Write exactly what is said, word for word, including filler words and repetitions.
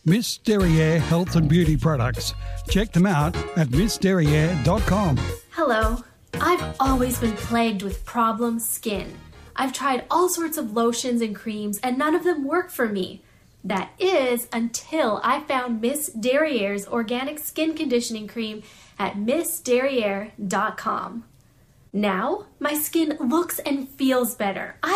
Miss Derriere Health and Beauty Products. Check them out at miss derriere dot com. Hello. I've always been plagued with problem skin. I've tried all sorts of lotions and creams and none of them work for me. That is until I found Miss Derriere's organic skin conditioning cream at miss derriere dot com. Now, my skin looks and feels better. I